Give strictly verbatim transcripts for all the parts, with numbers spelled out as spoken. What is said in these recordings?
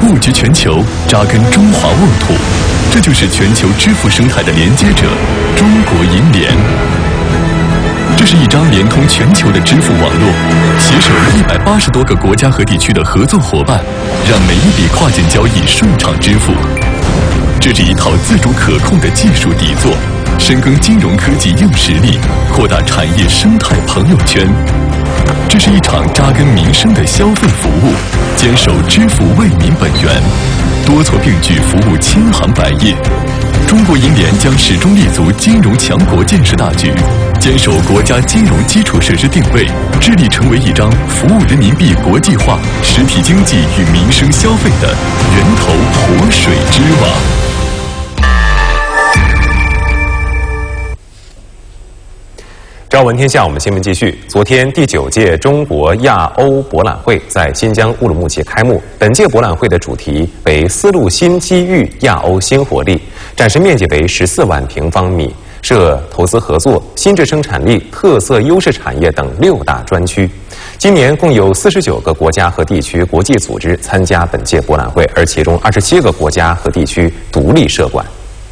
布局全球，扎根中华沃土，这就是全球支付生态的连接者——中国银联。这是一张连通全球的支付网络，携手一百八十多个国家和地区的合作伙伴，让每一笔跨境交易顺畅支付。这是一套自主可控的技术底座，深耕金融科技硬实力，扩大产业生态朋友圈。这是一场扎根民生的消费服务，坚守支付为民本源，多措并举服务千行百业。中国银联将始终立足金融强国建设大局，坚守国家金融基础设施定位，致力成为一张服务人民币国际化、实体经济与民生消费的源头活水之网。 朝闻天下，我们新闻继续。昨天，第九届中国亚欧博览会在新疆乌鲁木齐开幕。本届博览会的主题为“丝路新机遇，亚欧新活力”，展示面积为十四万平方米，设投资合作、新质生产力、特色优势产业等六大专区。今年共有四十九个国家和地区国际组织参加本届博览会，而其中二十七个国家和地区独立设馆。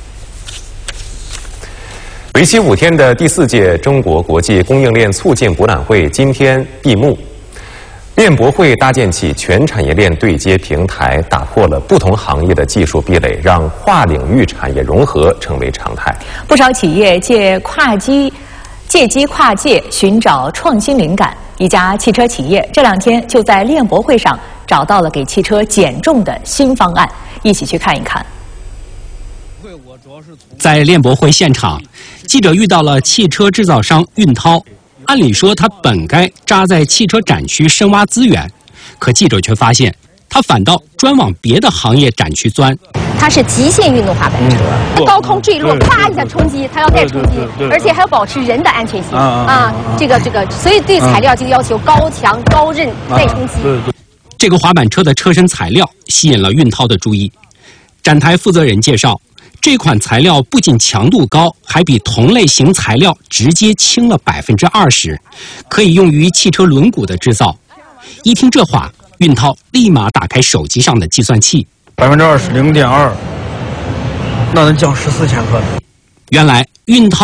为期五天的第四届中国国际供应链促进博览会今天闭幕。链博会搭建起全产业链对接平台，打破了不同行业的技术壁垒，让跨领域产业融合成为常态。 不少企业借跨机、借机跨界寻找创新灵感。一家汽车企业这两天就在链博会上找到了给汽车减重的新方案，一起去看一看。 在链博会现场，记者遇到了汽车制造商运涛。按理说，他本该扎在汽车展区深挖资源，可记者却发现，他反倒专往别的行业展区钻。 它是极限运动滑板车，嗯、高空坠落，啪一下冲击，它要带冲击，而且还要保持人的安全性啊！这个这个，所以对材料就要求高强、高韧、耐冲击。 这个滑板车的车身材料吸引了运涛的注意。展台负责人介绍。这款材料不仅强度高，还比同类型材料直接轻了百分之二十，可以用于汽车轮毂的制造。一听这话，运涛立马打开手机上的计算器， 百分之二十零点二，那能降十四千克。 原来运涛